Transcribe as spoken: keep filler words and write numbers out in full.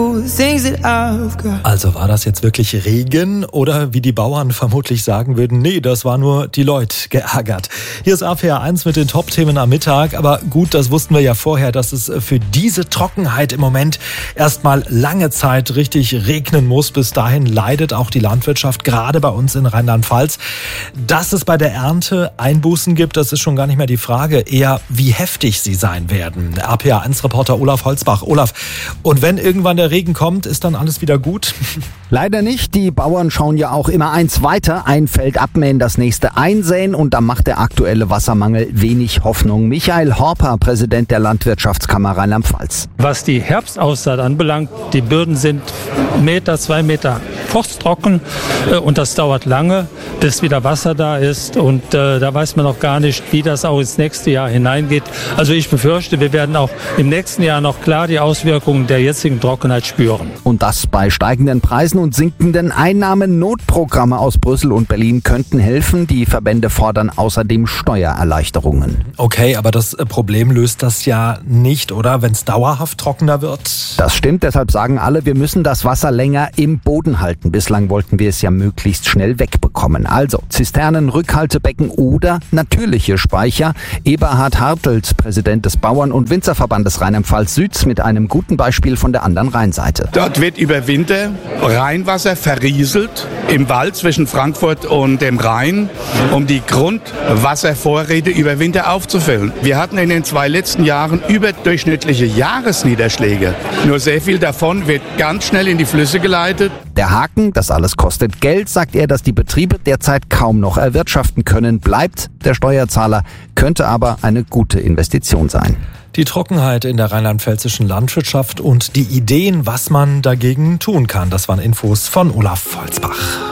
Also war das jetzt wirklich Regen oder wie die Bauern vermutlich sagen würden, nee, das war nur die Leute geärgert. Hier ist A P R eins mit den Top-Themen am Mittag, aber gut, das wussten wir ja vorher, dass es für diese Trockenheit im Moment erstmal lange Zeit richtig regnen muss. Bis dahin leidet auch die Landwirtschaft, gerade bei uns in Rheinland-Pfalz. Dass es bei der Ernte Einbußen gibt, das ist schon gar nicht mehr die Frage, eher wie heftig sie sein werden. A P R eins Reporter Olaf Holzbach. Olaf, und wenn irgendwann der Regen kommt, ist dann alles wieder gut? Leider nicht. Die Bauern schauen ja auch immer eins weiter. Ein Feld abmähen, das nächste einsäen und da macht der aktuelle Wassermangel wenig Hoffnung. Michael Horper, Präsident der Landwirtschaftskammer Rheinland-Pfalz. Was die Herbstaussaat anbelangt, die Böden sind Meter, zwei Meter frosttrocken und das dauert lange, bis wieder Wasser da ist und äh, da weiß man noch gar nicht, wie das auch ins nächste Jahr hineingeht. Also ich befürchte, wir werden auch im nächsten Jahr noch klar die Auswirkungen der jetzigen Trockenheit spüren. Und das bei steigenden Preisen und sinkenden Einnahmen. Notprogramme aus Brüssel und Berlin könnten helfen. Die Verbände fordern außerdem Steuererleichterungen. Okay, aber das Problem löst das ja nicht, oder? Wenn es dauerhaft trockener wird? Das stimmt, deshalb sagen alle, wir müssen das Wasser länger im Boden halten. Bislang wollten wir es ja möglichst schnell wegbekommen. Also Zisternen, Rückhaltebecken oder natürliche Speicher. Eberhard Hartels, Präsident des Bauern- und Winzerverbandes Rheinland-Pfalz Süd, mit einem guten Beispiel von der anderen Rheinseite. Dort wird über Winter Rheinwasser verrieselt im Wald zwischen Frankfurt und dem Rhein, um die Grundwasservorräte über Winter aufzufüllen. Wir hatten in den zwei letzten Jahren überdurchschnittliche Jahresniederschläge. Nur sehr viel davon wird ganz schnell in die Flüsse geleitet. Der Haken, das alles kostet Geld, sagt er, dass die Betriebe derzeit kaum noch erwirtschaften können. Bleibt der Steuerzahler, könnte aber eine gute Investition sein. Die Trockenheit in der rheinland-pfälzischen Landwirtschaft und die Ideen, was man dagegen tun kann. Das waren Infos von Olaf Holzbach.